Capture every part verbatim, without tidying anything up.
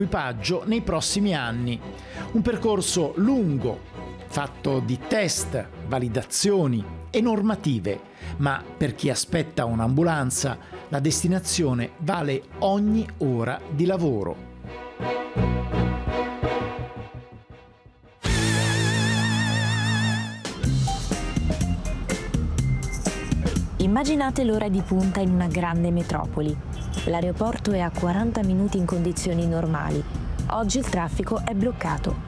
equipaggio nei prossimi anni. Un percorso lungo, fatto di test, validazioni e normative, ma per chi aspetta un'ambulanza la destinazione vale ogni ora di lavoro. Immaginate l'ora di punta in una grande metropoli. L'aeroporto è a quaranta minuti in condizioni normali. Oggi il traffico è bloccato.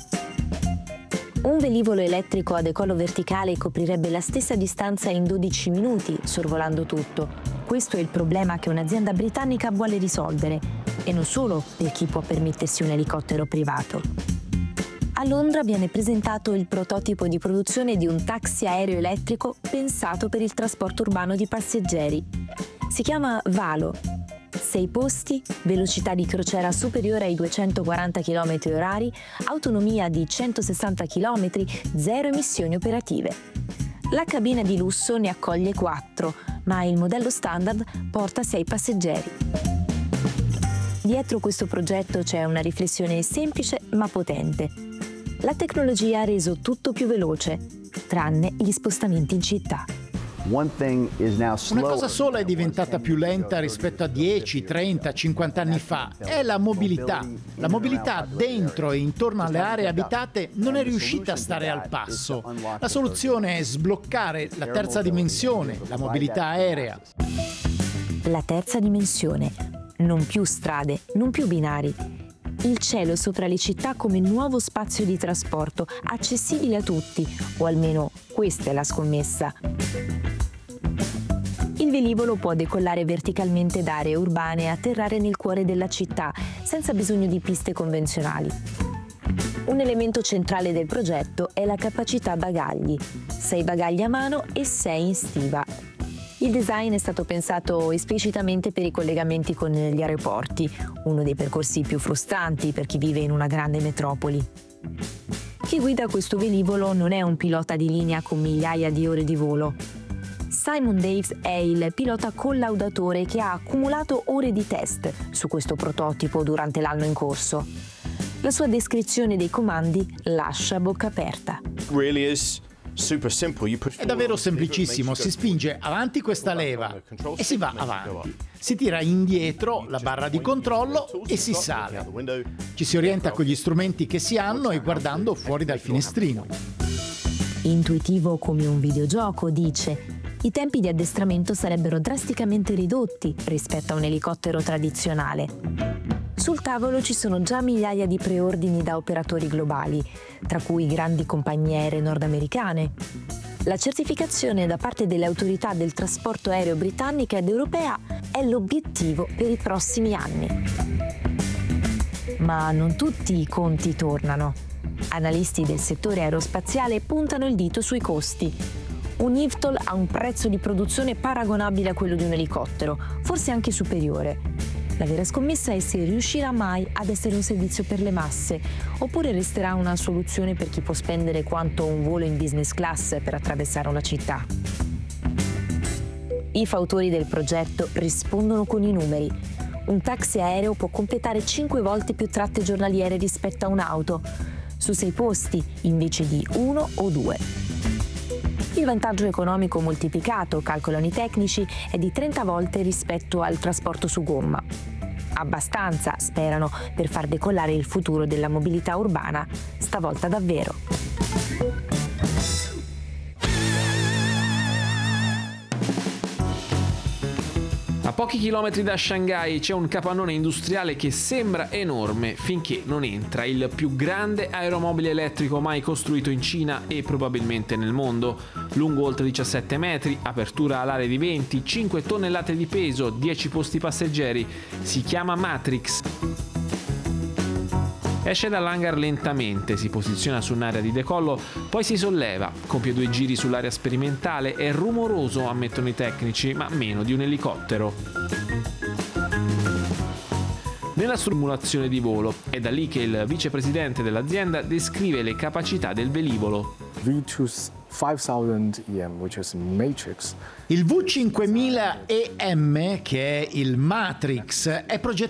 Un velivolo elettrico a decollo verticale coprirebbe la stessa distanza in dodici minuti, sorvolando tutto. Questo è il problema che un'azienda britannica vuole risolvere, e non solo per chi può permettersi un elicottero privato. A Londra viene presentato il prototipo di produzione di un taxi aereo elettrico pensato per il trasporto urbano di passeggeri. Si chiama Valo. Sei posti, velocità di crociera superiore ai duecentoquaranta chilometri orari, autonomia di centosessanta chilometri, zero emissioni operative. La cabina di lusso ne accoglie quattro, ma il modello standard porta sei passeggeri. Dietro questo progetto c'è una riflessione semplice ma potente. La tecnologia ha reso tutto più veloce, tranne gli spostamenti in città. Una cosa sola è diventata più lenta rispetto a dieci, trenta, cinquanta anni fa, è la mobilità. La mobilità dentro e intorno alle aree abitate non è riuscita a stare al passo. La soluzione è sbloccare la terza dimensione, la mobilità aerea. La terza dimensione. Non più strade, non più binari. Il cielo sopra le città come nuovo spazio di trasporto, accessibile a tutti, o almeno questa è la scommessa. Il velivolo può decollare verticalmente da aree urbane e atterrare nel cuore della città, senza bisogno di piste convenzionali. Un elemento centrale del progetto è la capacità bagagli, sei bagagli a mano e sei in stiva. Il design è stato pensato esplicitamente per i collegamenti con gli aeroporti, uno dei percorsi più frustranti per chi vive in una grande metropoli. Chi guida questo velivolo non è un pilota di linea con migliaia di ore di volo. Simon Daves è il pilota collaudatore che ha accumulato ore di test su questo prototipo durante l'anno in corso. La sua descrizione dei comandi lascia bocca aperta. Really is. È davvero semplicissimo, si spinge avanti questa leva e si va avanti. Si tira indietro la barra di controllo e si sale. Ci si orienta con gli strumenti che si hanno e guardando fuori dal finestrino. Intuitivo come un videogioco, dice. I tempi di addestramento sarebbero drasticamente ridotti rispetto a un elicottero tradizionale. Sul tavolo ci sono già migliaia di preordini da operatori globali, tra cui grandi compagnie aeree nordamericane. La certificazione da parte delle autorità del trasporto aereo britannica ed europea è l'obiettivo per i prossimi anni. Ma non tutti i conti tornano. Analisti del settore aerospaziale puntano il dito sui costi. Un I V T O L ha un prezzo di produzione paragonabile a quello di un elicottero, forse anche superiore. La vera scommessa è se riuscirà mai ad essere un servizio per le masse, oppure resterà una soluzione per chi può spendere quanto un volo in business class per attraversare una città. I fautori del progetto rispondono con i numeri. Un taxi aereo può completare cinque volte più tratte giornaliere rispetto a un'auto, su sei posti invece di uno o due. Il vantaggio economico moltiplicato, calcolano i tecnici, è di trenta volte rispetto al trasporto su gomma. Abbastanza, sperano, per far decollare il futuro della mobilità urbana, stavolta davvero. A pochi chilometri da Shanghai c'è un capannone industriale che sembra enorme finché non entra il più grande aeromobile elettrico mai costruito in Cina e probabilmente nel mondo. Lungo oltre diciassette metri, apertura alare di venti, cinque tonnellate di peso, dieci posti passeggeri. Si chiama Matrix. Esce dall'hangar lentamente, si posiziona su un'area di decollo, poi si solleva, compie due giri sull'area sperimentale, è rumoroso, ammettono i tecnici, ma meno di un elicottero. Nella simulazione di volo è da lì che il vicepresidente dell'azienda descrive le capacità del velivolo. Il V cinquemila E M, che è il Matrix, è progettato